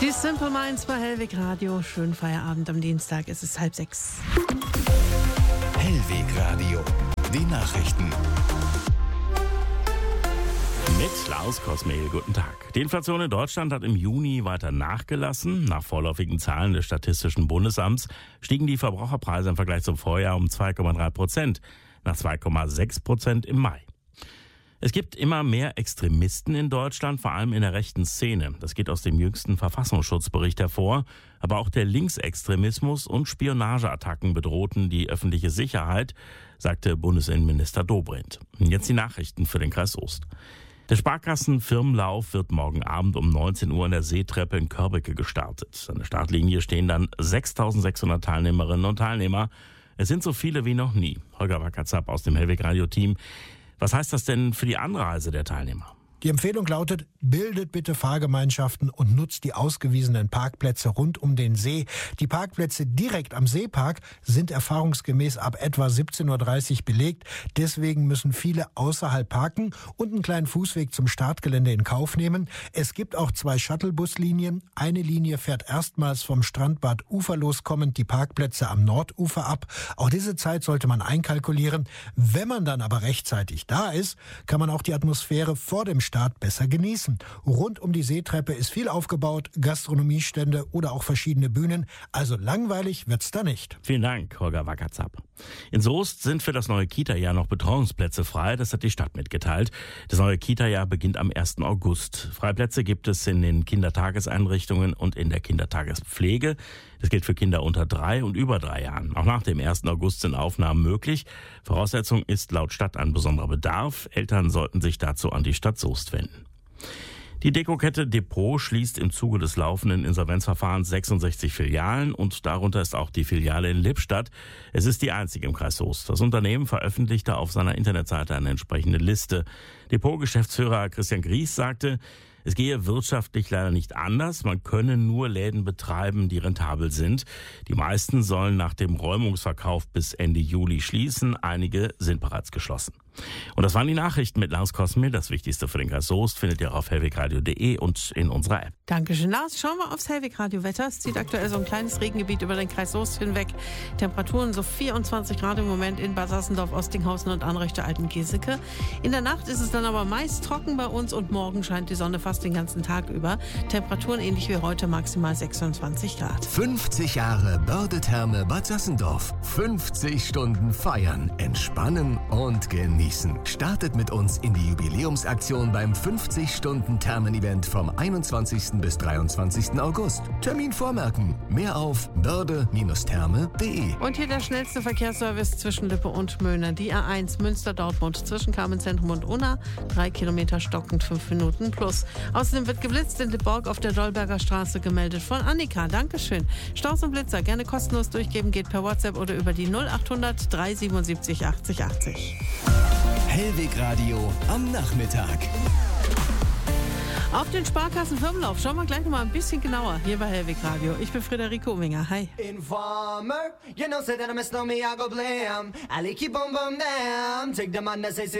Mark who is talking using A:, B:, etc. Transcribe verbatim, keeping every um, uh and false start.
A: Die Simple Minds bei Hellweg Radio. Schönen Feierabend am Dienstag. Es ist halb sechs.
B: Hellweg Radio. Die Nachrichten.
C: Mit Klaus Kosmehl, guten Tag. Die Inflation in Deutschland hat im Juni weiter nachgelassen. Nach vorläufigen Zahlen des Statistischen Bundesamts stiegen die Verbraucherpreise im Vergleich zum Vorjahr um zwei Komma drei Prozent, nach zwei Komma sechs Prozent im Mai. Es gibt immer mehr Extremisten in Deutschland, vor allem in der rechten Szene. Das geht aus dem jüngsten Verfassungsschutzbericht hervor. Aber auch der Linksextremismus und Spionageattacken bedrohten die öffentliche Sicherheit, sagte Bundesinnenminister Dobrindt. Jetzt die Nachrichten für den Kreis Soest. Der Sparkassen-Firmenlauf wird morgen Abend um neunzehn Uhr an der Seetreppe in Körbecke gestartet. An der Startlinie stehen dann sechstausendsechshundert Teilnehmerinnen und Teilnehmer. Es sind so viele wie noch nie. Holger Wackerzapp aus dem Hellweg-Radio-Team. Was heißt das denn für die Anreise der Teilnehmer?
D: Die Empfehlung lautet, bildet bitte Fahrgemeinschaften und nutzt die ausgewiesenen Parkplätze rund um den See. Die Parkplätze direkt am Seepark sind erfahrungsgemäß ab etwa siebzehn Uhr dreißig belegt. Deswegen müssen viele außerhalb parken und einen kleinen Fußweg zum Startgelände in Kauf nehmen. Es gibt auch zwei Shuttlebuslinien. Eine Linie fährt erstmals vom Strandbad uferlos kommend die Parkplätze am Nordufer ab. Auch diese Zeit sollte man einkalkulieren. Wenn man dann aber rechtzeitig da ist, kann man auch die Atmosphäre vor dem Start besser genießen. Rund um die Seetreppe ist viel aufgebaut, Gastronomiestände oder auch verschiedene Bühnen. Also langweilig wird's da nicht.
C: Vielen Dank, Holger Wackerzapp. In Soest sind für das neue Kita-Jahr noch Betreuungsplätze frei. Das hat die Stadt mitgeteilt. Das neue Kita-Jahr beginnt am ersten August. Freiplätze gibt es in den Kindertageseinrichtungen und in der Kindertagespflege. Das gilt für Kinder unter drei und über drei Jahren. Auch nach dem ersten August sind Aufnahmen möglich. Voraussetzung ist laut Stadt ein besonderer Bedarf. Eltern sollten sich dazu an die Stadt Soest wenden. Die Dekokette Depot schließt im Zuge des laufenden Insolvenzverfahrens sechsundsechzig Filialen und darunter ist auch die Filiale in Lippstadt. Es ist die einzige im Kreis Soest. Das Unternehmen veröffentlichte auf seiner Internetseite eine entsprechende Liste. Depot-Geschäftsführer Christian Gries sagte, es gehe wirtschaftlich leider nicht anders. Man könne nur Läden betreiben, die rentabel sind. Die meisten sollen nach dem Räumungsverkauf bis Ende Juli schließen. Einige sind bereits geschlossen. Und das waren die Nachrichten mit Lars Kosmil. Das Wichtigste für den Kreis Soest findet ihr auf hellwegradio punkt de und in unserer App.
A: Dankeschön, Lars. Schauen wir aufs Hellweg-Radio-Wetter. Es zieht aktuell so ein kleines Regengebiet über den Kreis Soest hinweg. Temperaturen so vierundzwanzig Grad im Moment in Bad Sassendorf, Ostinghausen und Anrichte Altengeseke. In der Nacht ist es dann aber meist trocken bei uns und morgen scheint die Sonne fast den ganzen Tag über. Temperaturen ähnlich wie heute, maximal sechsundzwanzig Grad.
B: fünfzig Jahre Börde-Therme Bad Sassendorf. fünfzig Stunden feiern, entspannen und genießen. Startet mit uns in die Jubiläumsaktion beim fünfzig-Stunden-Thermen-Event vom einundzwanzigsten bis dreiundzwanzigsten August. Termin vormerken. Mehr auf börde Therme punkt de.
A: Und hier der schnellste Verkehrsservice zwischen Lippe und Möhne. Die A eins Münster-Dortmund zwischen Carmenzentrum und Unna. Drei Kilometer stockend, fünf Minuten plus. Außerdem wird geblitzt in Lippborg auf der Dolberger Straße, gemeldet von Annika. Dankeschön. Staus und Blitzer gerne kostenlos durchgeben, geht per WhatsApp oder über die null achthundert dreihundertsiebenundsiebzig achtzig achtzig.
B: Hellweg Radio am Nachmittag.
A: Auf den Sparkassen-Firmenlauf schauen wir gleich noch mal ein bisschen genauer hier bei Hellweg Radio. Ich bin Friederike Uminger. Hi.
E: Informer, you know, say that I miss no me, I go blam. I like you boom boom damn. Take the man that say